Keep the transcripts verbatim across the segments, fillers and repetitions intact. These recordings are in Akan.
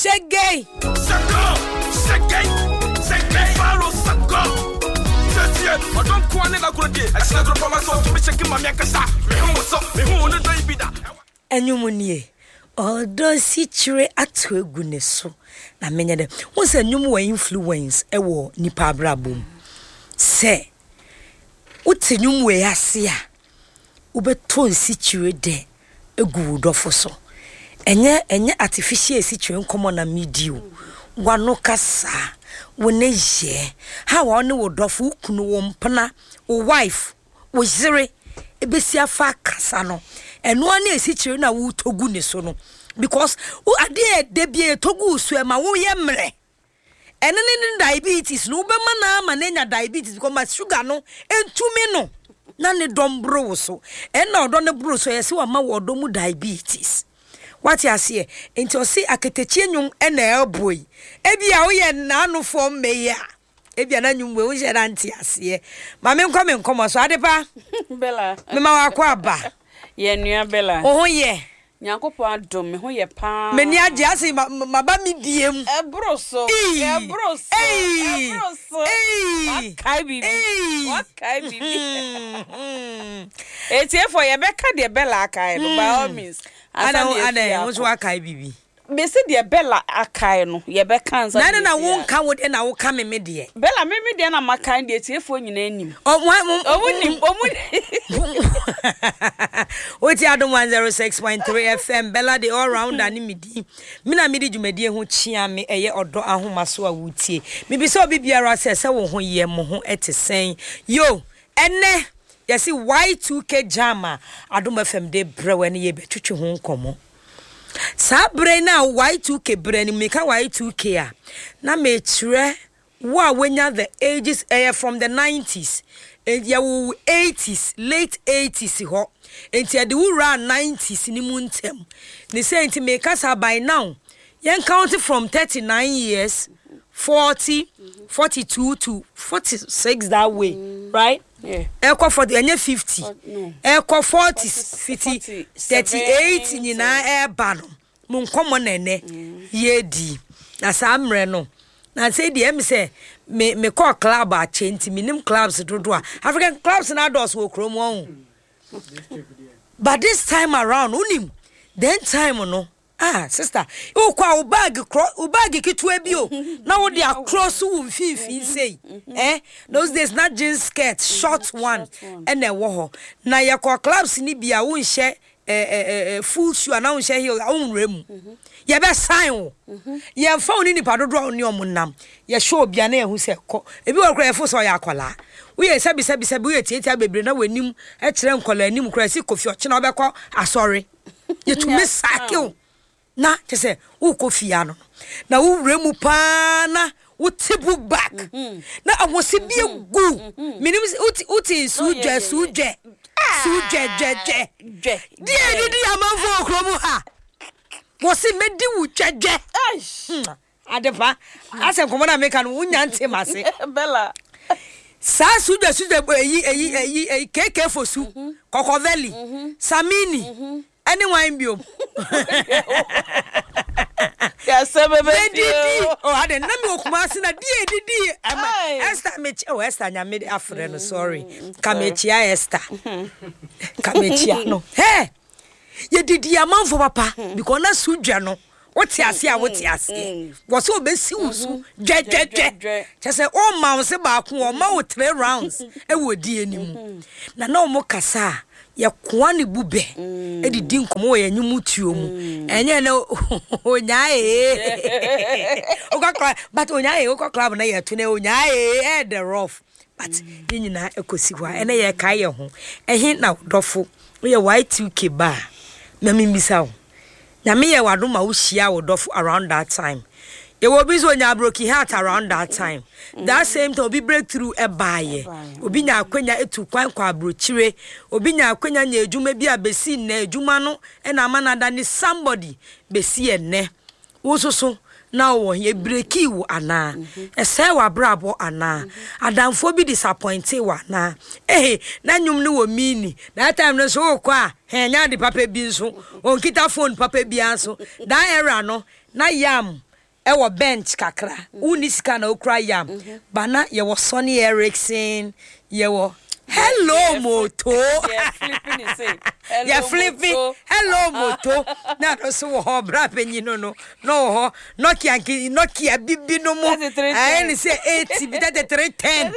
Segay. Sako. Segay. Segay. Follow Sako. Sesiye. Odom kwane na grodi. Extra drop on my soul to be checking my miakasa. Me hu so. Me hu no dai bida. Enyumunie. Odo si chire ato egu ne so. Na menye dem. Won se nyum wa influence e wo nipa abrabom. Se uti nyum we ase a ubeto si chire de egu dofo so. Enye enye artificial si chire nkomo na media. Wano kasa wone ye. Ha wa ne wo dofo kunu wo mpana, wo wife, wo zire ebesi afa kasa no. Eno ani esi chire na wo togu ne so no. Because u ade de bie togu so e ma wo ye mre. Ene ne diabetes no be ma na ma na diabetes because my sugar no entumi no na ne dom bro so e na odo ne bro so yesi wa ma wo do mu diabetes what you say enti o se aketechi nwum e na elboy e bia wo ye na no fo me ya e bia na nwum we wo je na nti ase ma me nko me nko so ade pa Bella me ma wa kwa ba ye nua Bella o ho ye Nyankopon adom me ho ye pa meni age ase ma ba mi diem e broso e broso e broso eh kai bibi what kai bibi e tie for ye beka de Bella kai no by all means ana ana wo so akai bibi me se de Bella akai no ye beka ansa na na wo nka wo de na wo ka me me de Bella me me de na makai de tie for nyina anim o o nim o mu Oti Adom one oh six point three F M Bella the all round ani midi. Me na midi dwumadi ho chia me eye odo ahoma so a wutie. Me bi so obi biara se se wo ho ye mo ho etesen. Yo, ene yesi Y two K jama Adom F M de brewe ne ye betwetwe ho nkomo. Sa bre na Y two K bre ni me ka Y two K a. Na me kire wo a wenya the ages eh, from the nineties. And ya wo eighties, late eighties ho. Enti ade wo ra nineties ni mu ntem. Ni say enti make us by now. Yen count from thirty-nine years, forty, forty-two to forty-six that way, right? Yeah. Eko forty enye fifty. No. Eko forty, fifty, thirty-eight ni na e ba no. Mu nkomo nene ye di. Na sa mre no. Na say di em say me me call club a chenti minim clubs dodo a African clubs na dos wo krom won. But this time around unim then time no ah sister o kwa o bag o bag kitua bi o na wo dia cross wo mfifi say eh those days not jeans skirt short one and e wo ho na ye call clubs ni bia wo nhye eh eh full shoe na wo nhye heel wo nrem ye be sign wo ye fa oni ni padodo oni omunam ye show bia na ehu se ko ebi wo kra ye fo so ya akwala we ye sabi sabi sabi we tietia bebre na wanim e kire nkola anim kra si kofi oche na obekọ asori ye to me sakill na te se wo kofi ano na wo remu pa na wo tibu back na awosi bi egu minim uti uti suje suje suje je je je die di amanfo okromu ha wosi medi wu jeje adepa ase nkomo na meka no wunya ntem ase Bella sa suje suje eyi eyi eyi eyi keke fosu kokoveli samini anyone biom ya sebebe didi o ade na me okuma ase na die didi ama Esther me oh Esther nya me afre no sorry kamechia Esther kamechia no he ye didi amanfo papa because na suje no what ase a what ase wo so obesi wusu dwe dwe dwe chese o ma wo se ba ko o ma wo three rounds e wo di enimu na na o mo kasa ye kwa ne bube e di di nkomo ye nyumu tuo mu enye na onyae o ka club but onyae o ka club na ye to na onyae e the rough but nyina ekosi hwa ene ye kai ye ho ehin na dofo ye Y two K ba na mimbisa wo na me ye wado ma wo hia wo dofo around that time ye wo bi so nya broken heart around that time that same to be breakthrough e baaye obi nya akwanya etu kwan kwa brochire obi nya akwanya nya ejuma bi abesi na ejuma no e na manada ni somebody besi enne wo soso na wo ye breaki wo ana ese wa brabo ana adamfo bi disappointed wa na eh na nyum ni wo mini na time no so kwa henya di papa bi nso on kita phone papa bi anso that era no na yam ewo bench kakra uni sika na okra yam bana ye wo Sonny Erickson ye wo hello moto yeah flipping you say yeah flipping hello moto na do so ho bra penyi no no no ho Nokia Nokia bibi no mo I ni say eighty bi that three ten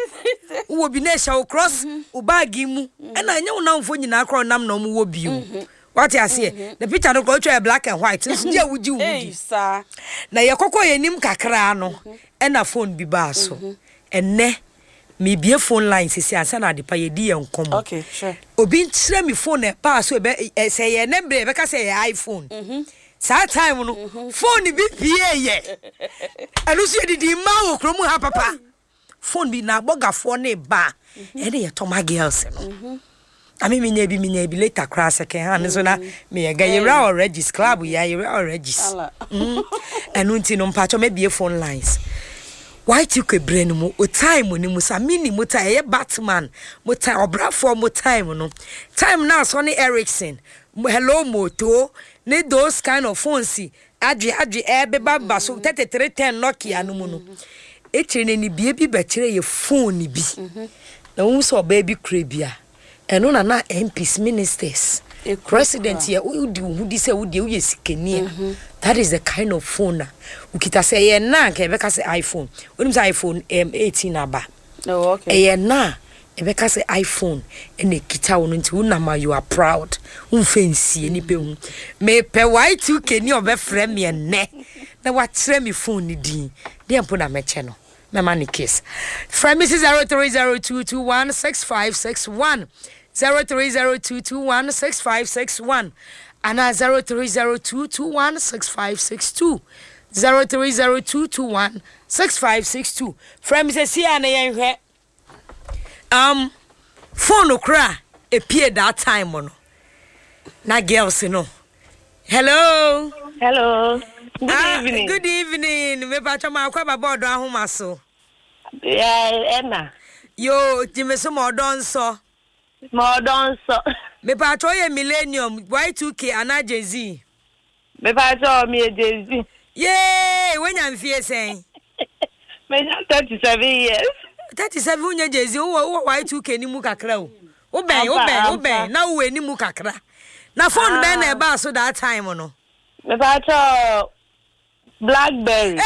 wo bi na sha cross u bag mu e na anya wo namfo nyina akro nam na mo wo biu what you say the picture no go show black and white so dia wuji wuji sir na ye kokko ye nim kakra no e na phone bi ba so enne me bie phone line sisi ansa na adepa ye di enkom okay sure obi ntire me phone e pa so e say ye number be ka say ye iPhone mhm sa time no phone bi pie ye anu so ye di ma wo kromu ha papa phone bi na bogafo na ba e de ye toma girls no ami minya bi minya bi later class second hand so na me ye ga ye ra regis club ya ye ra regis mhm anu nti no mpacho me bie phone lines why you ke brain mu o time ni mu sa mini mu ta ye Batman mu ta obrafo mu time no time na Sonny Erickson hello moto ne those kind of phones adwe adwe e be baba so thirty-three ten Nokia no mu no e kire ni bie bi ba kire ye phone bi na wo so baby krabia eno na na M Ps ministers president ya udi udi se udi uye sikenia that is the kind of phone ukita say ye na ke be ka say iPhone onim say iPhone um, eighteen aba oh okay ye na e be ka say iPhone ene kita wono nti unama you are proud unfensie ni pe hu me pe Y two K ni obefre me ne na wa kire me phone ni din de mpo na meche no me ma ni kiss from Missus zero three zero two two one six five six one zero three zero two two one six five six one and zero three zero two two one six five six two zero three zero two two one six five six two from say see na yen um phone okra appear that time no na girls no hello hello good ah, evening good evening me pa chama akwa baba odo ahoma so yeah Emma yo jimeso mo odo nso mo don so me pa cho ye millennium Y two K ana Jay-Z me pa cho me Jay-Z yeah when am fie sen me thirty-seven years thirty-seven unya Jay-Z wo Y two K ni mu kakra o wo ben wo ben wo ben na wo ni mu kakra na phone ben na e ba so that time no me pa cho BlackBerry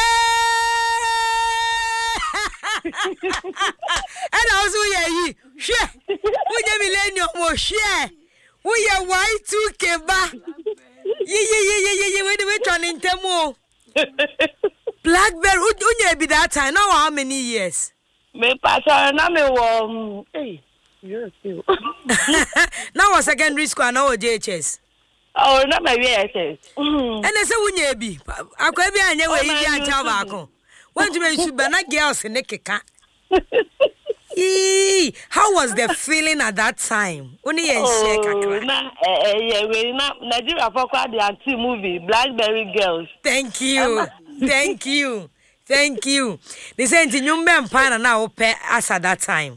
and also yeah yi hwe unya millennium wo hwe wo ye Y two K ba ye ye ye ye ye we dey try ntemo BlackBerry unya be that time now how many years me pa cho na me wo eh yes you now was secondary school now J H S oh na me yes and say unya bi akwa bi anya we yi ancha ba ko want to be super na girls in keka ee how was the feeling at that time only en share kakra na eh eh we na Nigeria for kwa the anti movie BlackBerry Girls thank you thank you thank you they say nti nyumbe mpana na wo pe as at that time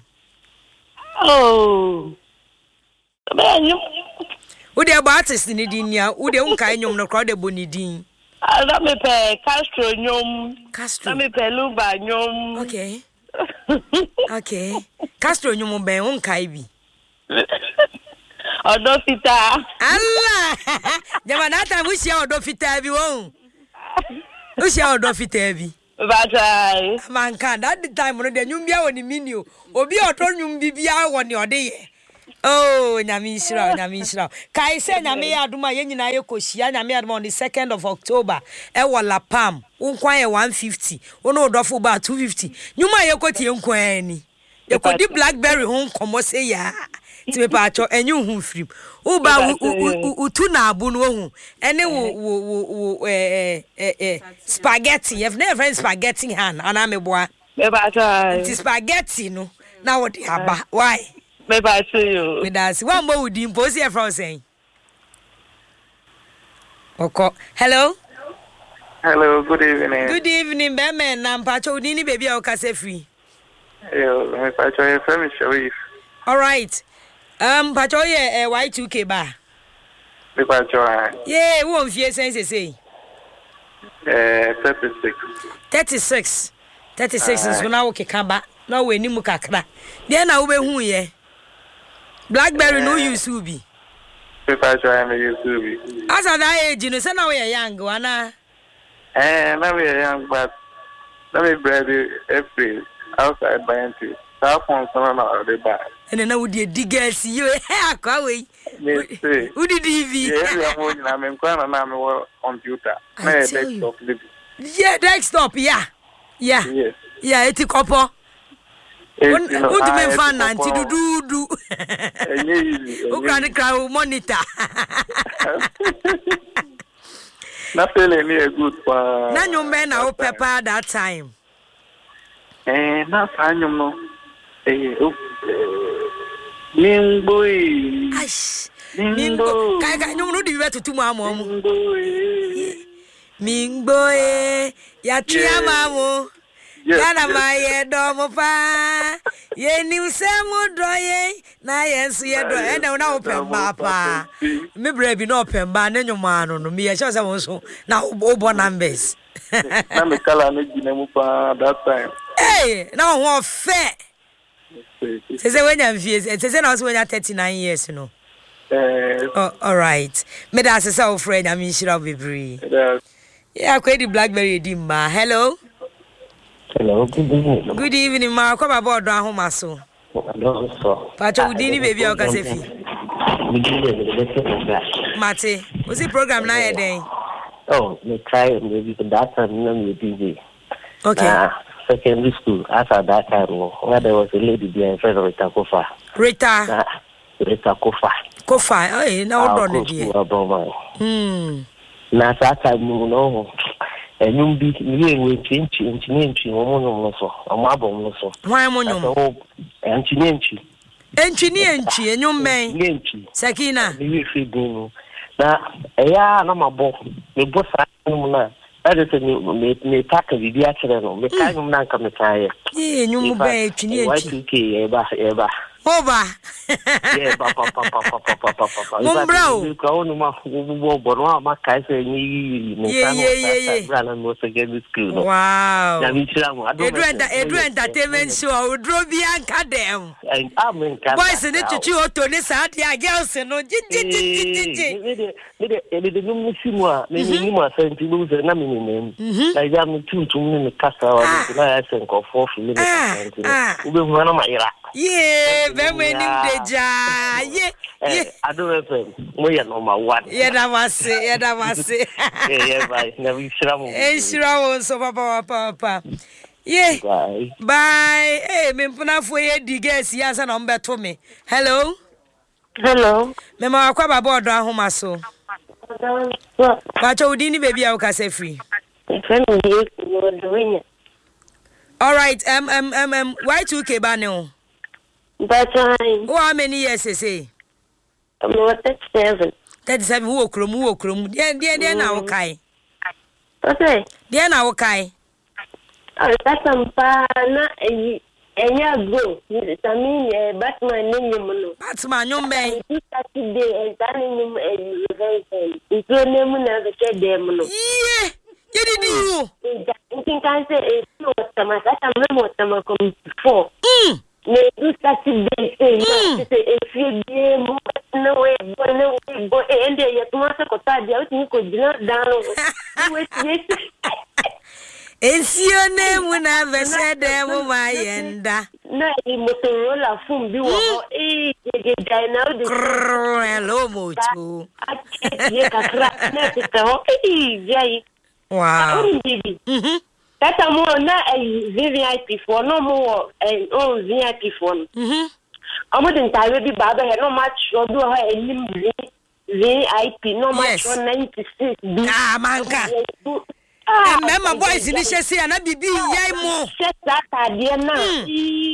oh man you wo de ba artist ni din ya wo de unka nyum no crowd de boni din ala me pe Castro nyum Castro na me pe Luba nyum okay okay Castro nyum ben unka ibi odo fita Allah jama na ta mu sia odo fita bi won o sia odo fita bi batai man kan that the time no de nyum bia woni minio obi oto nyum bibia woni ode ye oh nyami shira nyami shira kai se nyami aduma ye nyina ye koshia nyami aduma on the second of October e wala pam unkwan ye one fifty ono odofo ba two fifty nyuma ye kotie nkwan ni ye kodi BlackBerry ho nkomo se ya ti me pa cho enyu hu frim u ba utu na abu no hu ene wo wo eh eh spaghetti you've never friend spaghetti han ana me boa me batai ti spaghetti no na wo de aba why me batai you me das one more would impose here from saying okay hello hello good evening good evening be men na mpacho ni ni baby o ka se free yo me pacho e femi Sharif all right um pacho ye Y two K ba me pacho ah yeah wo mfie sen se sei Uh, thirty-six. thirty-six. thirty-six is when I walk a kaba. No way, ni mukakra. Then I will who ye. Blackberry no use ubi. If I try and use ubi. As at that age, you know, so now we are young, Wana. Eh, now we are young, but let me bread every outside buying tea. That one, some of the bag. And then I would dig us, you a hair, Kaway. Who did he? Yeah, I'm in Kwana computer. Desktop. Yeah, desktop, yeah. Yeah. Yes. Yeah, it's a couple. Who do me fan anti do do do? Who can crowd monitor? Not feeling a good one. None your men are pepper that time. Eh, not fine, you know. Eh, Mingboy. Ash. Mingbo. Kaka, you know the way to tomorrow. Mingboy. Yatria mamo. Yana my domo pa. Ye new semo doye. Na yes, ye do. And now open papa. Me brave no open ban and your man on me. I just also now obo numbers. I'm a color that time. Hey, now what fair. Say when you're it says also when you're thirty-nine years, you know. Oh, all right. Me that's a self friend. I mean, she'll be free. Yeah, quite the Blackberry dimma. Hello. Hello, good evening. Good evening, ma. Come about down home, so. Pacho, we didn't baby or Casefi. Mate, what's the program now? Day? Oh, we try maybe for that time, no, we busy. Okay. Uh, secondary school, after that time, where there was a lady there in front of Rita Kofa. Rita? Uh, Rita Kofa. Kofa, oh, now done it here. Hmm. Now, that time, you know. And you be here with Chinchi and Chinchi, Omonoso, a marble so. Why, Mono? And Chinchi. And Chinchi, and you may. Sakina. You feed now, a yard, I'm a book. Me both are that is a new me pack of the accident. Me kind of not come to yeah, you may Chinchi. Why two K ever ever. Over. Yeah, papa, papa, papa, papa, papa. Mumbro. You go no more, but one of my guys say, yeah, yeah, yeah. Most again with school. Wow. You do entertainment show. We draw Bianca them. And I'm in boys in it to you to this out. Yeah, girls, no. The new Simua, maybe you must send to lose a name. I am two to me, Castle, and I think of four minutes. We will run on my Iraq. Yeah, very deja. Yeah, yeah. I don't know. We are number one. Yeah, that was it. Yeah, that was it. Yeah, yeah, bye. Never sure. Eh, sure. So, papa, papa. Yeah. Bye. Bye. Hey, me puna for ye diges. Yes, and number to me. Hello. Hello. Me ma kwa babo do ahoma so. Pacho udini baby a ukase free. All right. Um um um um Y two K ba ne o? But time. Oh, how many years say? I'm thirty-seven. thirty-seven who okrom who okrom. Dia dia dia na wokai. Okay. Dia na wokai. Oh, that's some pa na eh enya go. Tami eh Batman ni nyumo. Batman nyombe. Saturday and tani nyumo eh event. Ito nemu na veke dem no. Yeah. Ye di you. You can say eh no tama kata memo tama come before. Mm. Me do Saturday say say if you dey mo no way no way go ende ya tuma se kota dia uti ko dina down. Wait yes. Ensio nemu na vese demu mayenda. Na i Motorola phone bi wo eh ge dai na do. Hello moto. Ye kakra na te ho eh jai. Wow. Mhm. That's more na a V I P for no more and oh V I P for. Mhm. I'm not entirely be bad. No much or do her a V I P no much on ninety-six. Ah manka. Ah, remember boys in the chassis and I be be yai mo. Set that idea now.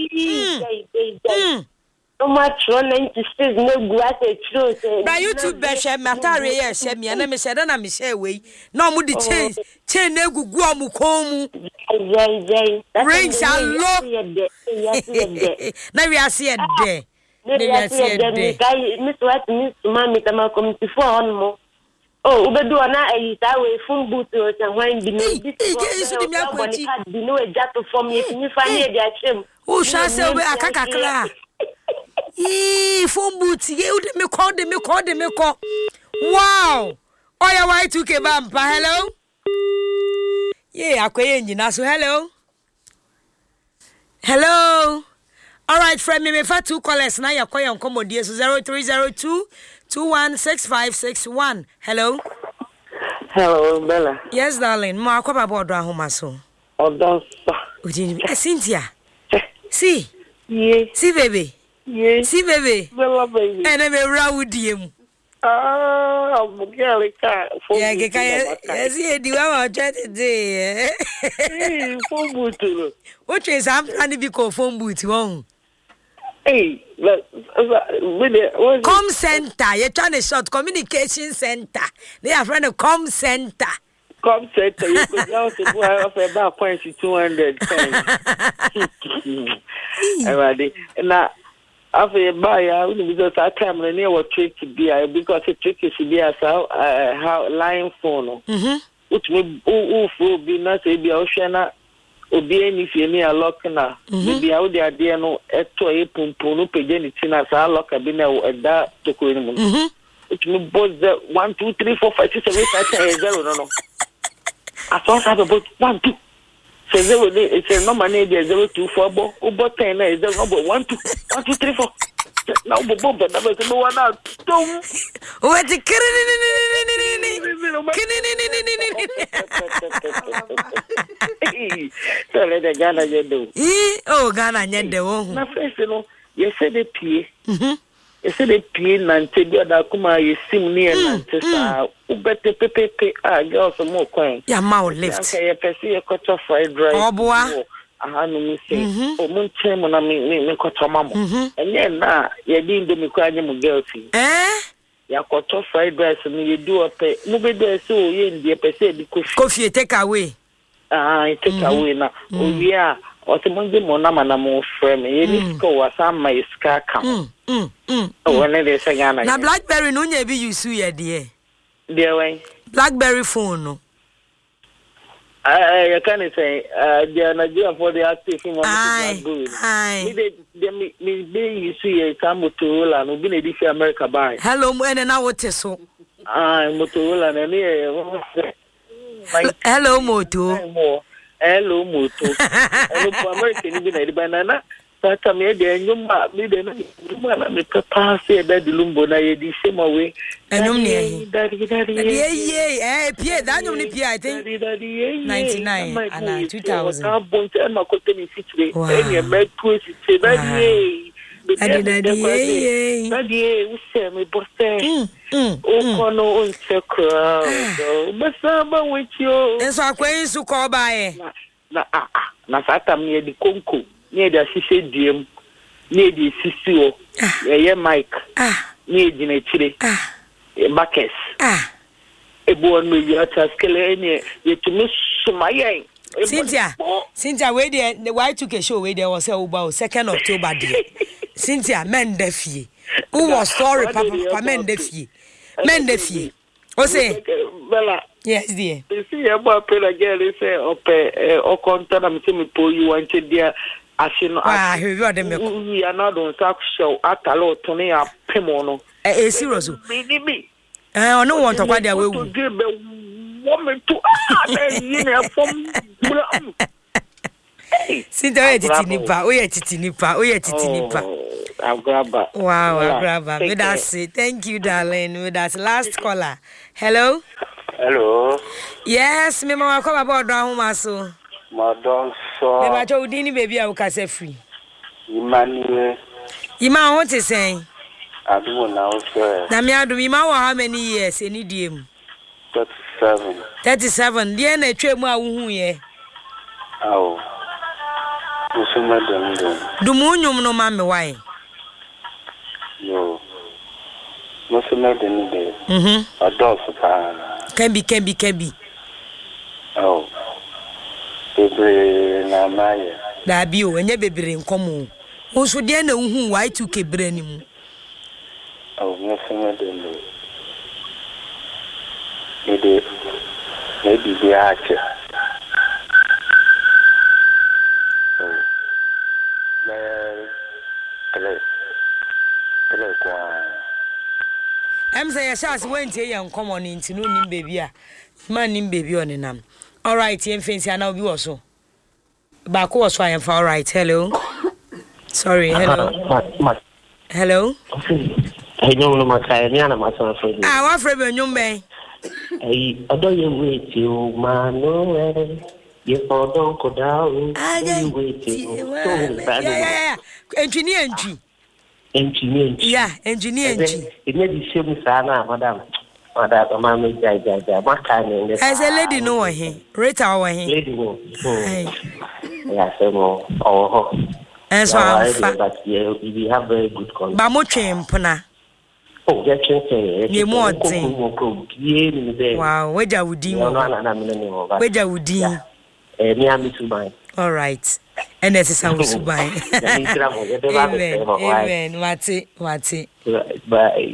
No much on ninety-six no grass a truth. By YouTube beshe matare ye she me na me she na me she we. No mu di chain chain na gugu amu komu. Jai jai. Rings are low. Na we are see there. Na we are see there. Miss what Miss Mami tama come before on mo. Oh, ubedu ona e ta we phone booth o se wan bi no bi so di mi akwachi bi no e jato form ye mi fa ne dia chem o sha se obe akakakra ee phone booth ye u de me call de me call de me call wow oya Y two K bampa hello ye akoye nyina so hello hello all right friend me me fa two callers na yakoye nkomodie so zero three zero two two one six five six one. Hello. Hello, Bella. Yes, darling. Ma akwaba bodo ahoma so. Odo so. Odi Cynthia. See. Yes. See baby. Yes. See baby. Bella baby. And me rawudie mu. Ah, girl ka. Yeah, ke ka yes e di wa ma chat dey. Eh, phone booth. What is am plan bi ko phone booth won. Hey, but uh, com center. You're trying to short communication center. They are friend of com center. Com center. You could also have about twenty two hundred. Everybody. Now, after buy, I will because I come near what trick to be because the trick is to be as how how line phone. Mhm. Which me oh oh be not say be ocean. Obi eni fie ni lock na bi a wo de ade no eto e pumpun no pege ni tina sa lock bi na e da tokoro ni mu mhm it me both one two three four five six seven eight zero no no aso sa be both one two say zero ni e say no man e dey zero two four bo o bo ten na e zero no bo one two one two three four na o bo bo na be no one out tom o ti kiri ni ni ni ni ni kini ni ni ni ni Tell the Ghana Yendo. Eh, oh, Ghana Yendo. Na first, you know, you said the P. Mhm. You said the P. Nante Bioda Kuma, you seem near Nante. Ubete Pepe, ah, girls are more coin. Ya mouth lift. Okay, you perceive a cut of fried rice. Oh, boy. I had no say. Oh, Moon Chairman, I mean, me cut a mamma. And then now, you didn't me cry him guilty. Eh? Ya cut of fried rice, and you do a pay. Nobody there, so you in the perceive the coffee. Coffee, take away. Ah, I take away now. Oh, yeah. What Monday morning, na mo frame. You need to go as I'm my scar come. Mm, mm. Oh, when they say, na Blackberry no nye bi use ye dear. Dear way. Blackberry phone no. I can't say, uh, they are not for the active one. Aye, aye. Me, me, me, you see a Motorola, no been a different America buy. Hello, and now what is so? Ah, Motorola, and hello, Moto. Hello, Moto. Hello, American, you be banana. But I made a new map, me then, me papa said that the lumbo na ye the same way. And only daddy, daddy, yeah, yeah, eh, Pierre, that only Pierre, I think. ninety-nine and two thousand. I'm going to my company situation. And you make twist, say, daddy, daddy, daddy, daddy, we say, me boss. Oh, kono unche crowd. But someone with you. And so I'm going to call by. Na ah ah. Na sata me di konko. Near the sissy diem, near the sissio, a year Mike, near the nature, a buckets, a born with your tascalania, yet to miss my Cynthia, Cynthia, wait there, the Y two K show where there was a about second October day. Cynthia, men defy. Who was sorry, Papa, men defy. Men defy. O say, Bella. Yes, dear. You see, I'm a pen again, they say, okay, or content, I'm saying, pull you wanted there. Ah, he got them. We are not on talk show at a lot Tony a Pemono. Eh, serious. Me, I don't want to go there. We will give a woman to ah, from. Sit down, Titinipa. We are Titinipa. We are Titinipa. I'll grab her. Wow, I'll grab her. With us, thank you, darling. With us, last caller. Hello. Hello. Yes, me mama come about down maso. Madam so. Me ba cho udini baby a ukase free. Imani. Ima what is saying? Adumo na o so. Na me adu ima wa how many years any diem? thirty-seven. thirty-seven. Dia na twa mu a wo hu ye. Awo. Musuma dem dem. Du mu nyum no ma me wai. Yo. Musuma dem dem. Mhm. Adoso pa. Can be, can be, can be. Oh. Bebre na maye. Da bi o, enye bebre nkomo. Wo so de na hu Y two K bre ni mu. Oh, me se me de no. maybe maybe the archer. I'm saying, yes, went here and come on into noon, baby. Man, in baby on an arm. All right, and fancy, I know you also. Back was why I'm all right. Hello. Sorry, hello. Hello. I don't know my kind of my son. I want for you, may. I adore you wait you, man. No, you don't go down. I wait you. Yeah, yeah, engineer entry. Engineer. Yeah, engineer entry. It may be shame, Sana, madam. Madam, mamma, Jaja, my kind of. As a lady, no, he. Rate our lady. Yes, oh, and so but yeah, we have very good contact. Bamoche Mpona. Oh, that's it. You more thing. Wow, where would you? Where would you? Miami to buy. All right. And this is how we buy. Amen. Amen. What's it? What's it? Bye.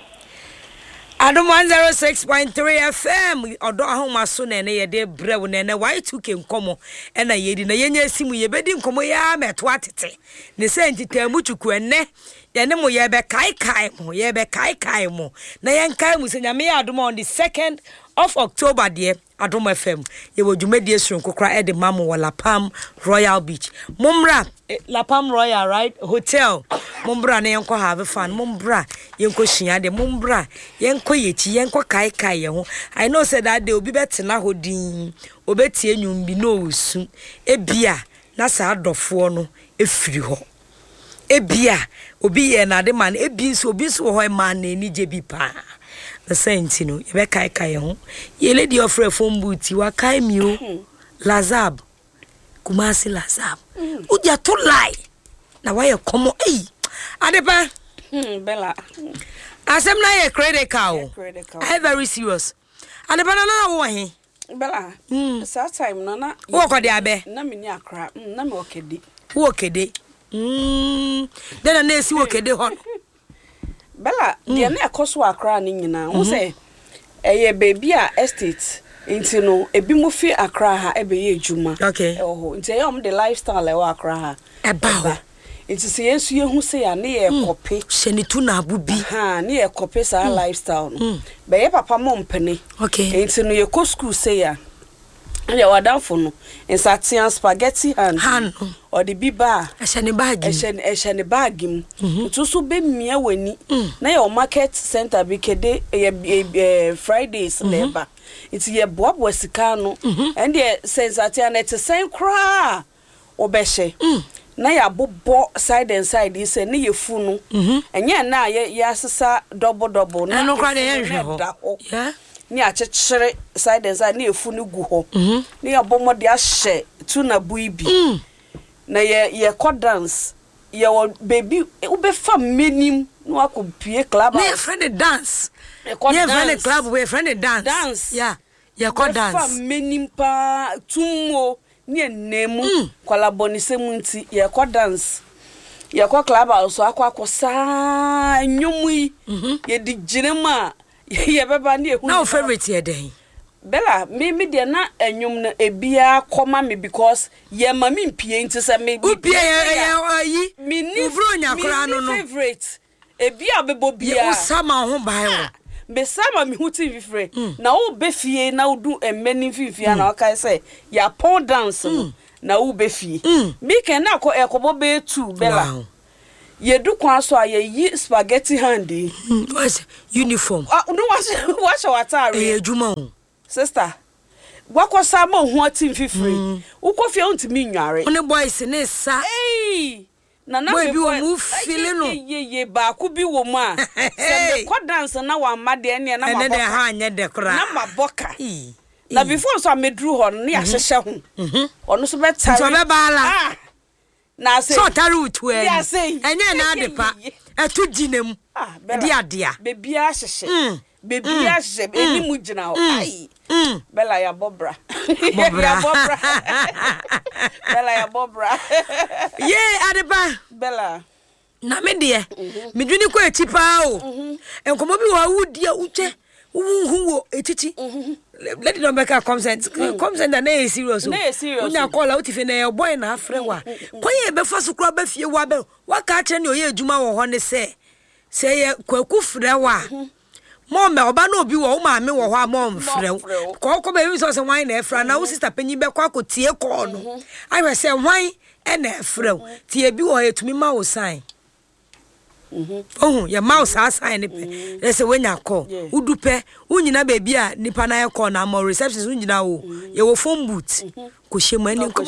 Adam one zero six point three F M. Odo ahoma so na na ye de brew na na why two ke nkomo e na ye di na ye nya simu ye bedi nkomo ya meto atete. Ne se ntitamu chuku enne ye ne mo ye be kai kai mo ye be kai kai mo na ye nkai mu se nyame ya adom on the second of October there Adom F M ye wo dwumadi esurun kokra e de mamu wo La Palm Royal Beach Mumra eh, La Palm Royal right hotel Mumbra na yenko have fun mumbra yenko hia de mumbra yenko yechi yenko kai kai ye ho I know say that day obi betena hodin obetie nwum bi no osu ebia na sa adofo no efiri ho ebia obi ye na de man ebi so obi so ho man na ni je bi pa the saint no ye be kai kai ho ye lady of phone booty wa kai mi o Lazab Kumasi Lazab uja to lie na why come eh Adepa hmm Bella asem na ye credit card I very serious Adepa na na wo he Bella mm so time na na wo ko de abe na me ni akra na me okede wo kede mm then na esi wo kede ho Bella de na ekoso akra ni nyina wo say eye baby a estate inti no ebi mu fi akra ha ebe ye ejuma okay oh inti ye om the lifestyle e wa akra ha eba ho inti se yesu ye hu se ya na ye kope sheni tu na abubi ha na ye kope sa lifestyle no be ye papa mo mpene okay inti no ye ko school se ya ya wadanfo no insatian spaghetti hand hand or the biba e sheni bag e sheni e sheni bag mu to so be mia wani na ye market center bi kede ye Fridays leba it's ye boab wasika no and the sensatian et sen kra obehye na ya bobo side and side is na ye fu no enye na ye asesa double double na no kra ye nhwe ho yeah ni achechere side and side na ye fu no gu ho na ya bomo de ahye tu na buibi na ye ye co dance ye baby u be fam menim no akopie club na friend dance yeah friend club we friend dance dance yeah ye co dance fam menim pa tumo ni enemu kwalaboni semunti ye ko dance ye ko club also akwa akosa nwumui ye di jinema ye beba na ehu na favorite ye den Bella me me de na enwum na ebia koma me because ye ma me mpie nti se me upie ye yi me ni ubro nya kora no no favorite ebia bebo bia ye usama ho bai wo be sama me huti vifre na wo be fie na wo du emeni fifia na okai say ya pole dance na wo be fie me ken na ko ekobo be two Bella ye du kwa so aye yi spaghetti handy what's uniform ah no was was watare e ejuma o sister wako sama ho team fifre wo ko fie ontimi nware one boys ne sa eh na na me bi mu feel no ye ye ba ku bi wo mu a se me ko dance na wa ma de ne na ma boka na ha anya de kra na ma boka na before so medru ho no ya hyehye ho ono so betare so be bala na say so tare utu e enye na adepa etu ginem de adea bebi a hyehye bebi a hyehye eni mu gina ho ai Bella ya bobra ya bobra Bella ya bobra ye adepa Bella na me de me dwuni ko eti pa o enkomo bi wa wudi a uche who etichi let it not make a consent consent and na serious unya call out if na boy na afre wa koye be fa so kro ba fie wa be wa ka kire ne oye adwuma wo ho ne se se ye kwaku frɛ wa mo me oba na obi wo ma me wo ho a mo mfrɛ ko ko be so se wan na efra na wo sister panyi be kwa ko tie call no ahwe se wan e na efrɛ tie bi wo etumi ma wo sign. Mhm. Oh, your mouse has sign it. Let's say when you call. Udupe, unyina baby a nipa na call na more receptions unyina wo. You will phone booth. Kushe mani come.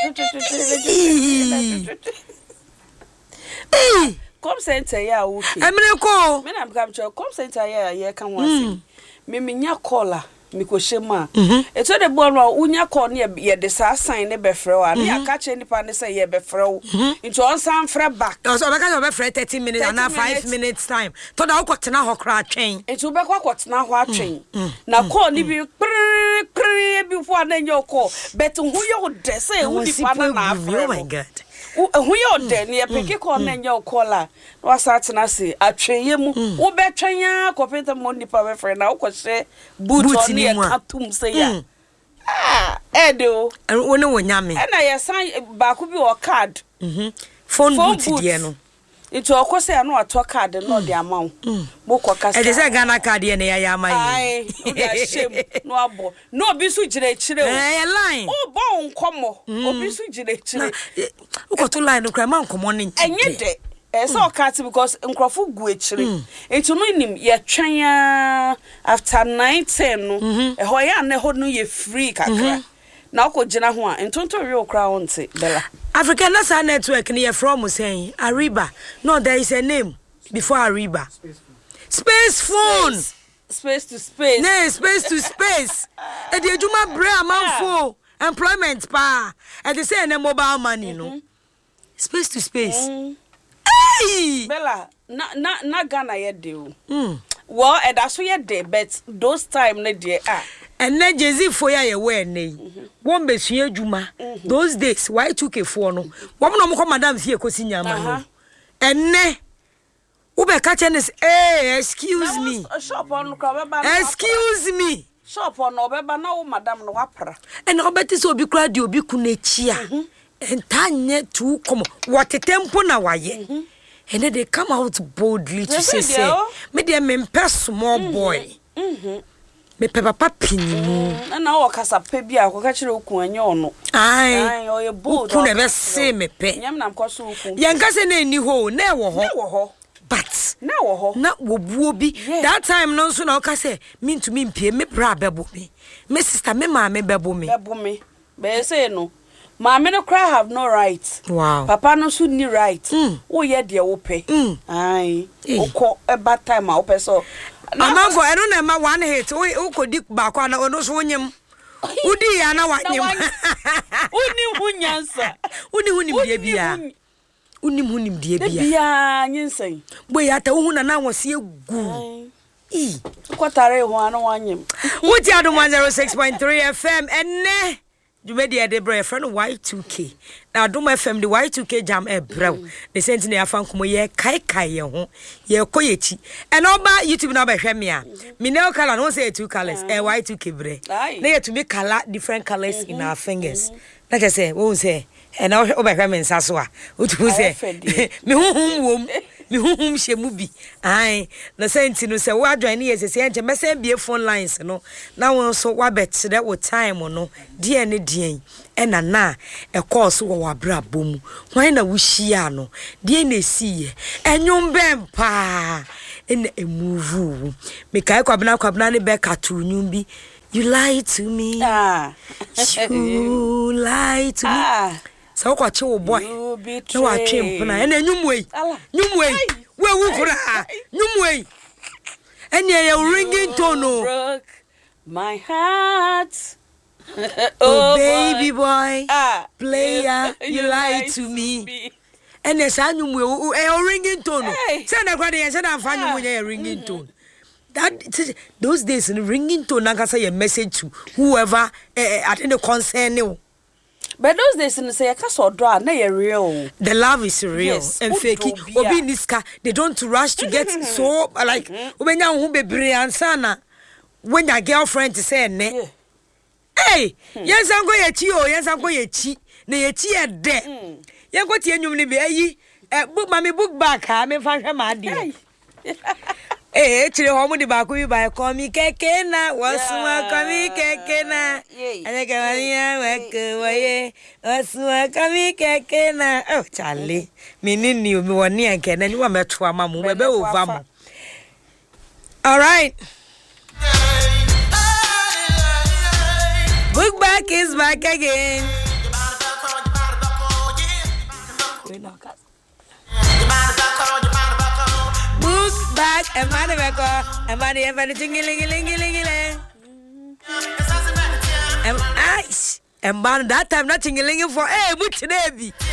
Eh, come center ya okay. Emre ko. Me na come to come center ya ya kan wan. Me me nya caller. Mikoshema eto de bo no unya call ne ye de sa sign ne be frɛ wa ne aka che nipa ne say ye be frɛ wo into on san frɛ back so be ka be frɛ thirty minutes and five minutes time to da ukotena ho kra atwen eto be kwa kotena ho atwen na call ni bi kri bi fo na nyo call but hu yo de say hu nipa na na frɛ. Oh my god. Hu yo de ne peke call na nyo call a wa sa tena se atwen mu wo be twen ya kopenta mo nipa be frɛ na ukɔhye boot ni atum say ya ah edo woni wonyame na ye san ba ko bi o card mhm phone boot die no itu okose ya no ato card no de amawo bo ko kasa e de say Ghana card ye na ya ya amayi ai o da shame no abo no obi su gire chire o eh line o bo nkomo obi su gire chire o ko to line no kra ma nkomo ni enye de so cat because nkrofo gu echire etu no nim ye twan after nine ten no e ho ya na ho no ye free kakra na okogina ho a entonto real crowd nti bella African Nasa network ni ye from saying Ariba no there is a name before Ariba space phone space, space to space no space to space e de adwuma bre amanfo employment pa e de say na mobile money no space to space. Hey! Bella, na na na Ghana ye de o. Mm. Well, e da so ye de but those time na de ah. And na Jezi for ya ye we na. Won be sua adwuma. Those days Y two K four no. Wo mo no mo madam fie kosi nyama no. Enne wo be ka che ne eh excuse me. Shop on kra be ba. Excuse me. Shop on obeba na wo madam no wapra. And obeti so obi kra de obi ku na chi a. Entanye tu come what a tempo na waye and then they come out boldly to say say me dey me small boy mhm me papa papini na o kasa pe bia ko ka kire oku anya ono ai o ye bold ku na be se me pe nyam na mko so oku ye nka se na ni ho na e wo ho na wo ho but na wo ho na wo buo bi that time no so na o ka se me ntumi mpie me bra bebo me me sister me ma me bebo me bebo me be say no Mama no cry have no right. Wow. Papa no should ni right. Mm. Oh yeah, dear ope. Mm. Aye. Oko a bad time a ope so. Mama for I don't know my one hit. Oh, oko dik back on no so nyem. Udi ya na wa nyem. Uni hunyansa. Uni hunim die bia. Uni hunim die bia. Bia nyensen. Boy ata hu na na wose egu. E. Kwatare ho ana wa nyem. Wuti ado one oh six point three F M enne. You made the other brother friend Y two K. Now do my family Y two K jam e bro. The senti na afan komo ye kai kai ye ho. Ye koyechi. And oba YouTube na be hwe me a. Me nail color no say two colors. E Y two K bre. Na ye to make color different colors in our fingers. Like I say, what say? And now oba hwe me nsa so a. Otu say. Me hu hu wom. Me hu hu shemu bi. Ai, na senti no say wa join ye say say me say be phone lines no. Na won so wa bet that with time no. Die ne die. Ena na e course wo wa bra bom. Why na wo hia no. Die na si. Enwom bem pa. Ena emuvu. Me kai kwabna kwabna ne be katunu bi. You lie to me. Ah. You lie to me. Ah. So kwa che wo boy no wa twem pona ena nwumwe nwumwe we wu kura nwumwe ena ye ringing tone no my heart oh baby boy ah player you lie to me ena sa nwumwe e ringing tone no say na kwa de say na fa nwumwe ye ringing tone. That those days in ringing tone na ka say a message to whoever eh, at any concern you. But those days in say kaso do na ye real. The love is real. Yes. And fake. Obi niska they don't rush to get so like obenya hu bebre ansa na when your girlfriend to say ne. Hey, yes, I'm going to you, yes, I'm going to cheat. Ne chi e de. Ye go tie nwum ne be ayi. Eh book mami book back ha me fa hwe ma de. Eh chire ho mu de ba ko bi ba ko mi keke na wasuma ko mi keke na. Ane ke mania we ko ye. Wasuma ko mi keke na. Oh Charlie. Me ni ni o mi woni anke na ni wa meto ama mu be be over mu. All right. Book back is back again. Book back and money back and money and money tingling and ice and man that time not tingling for eh, but today be.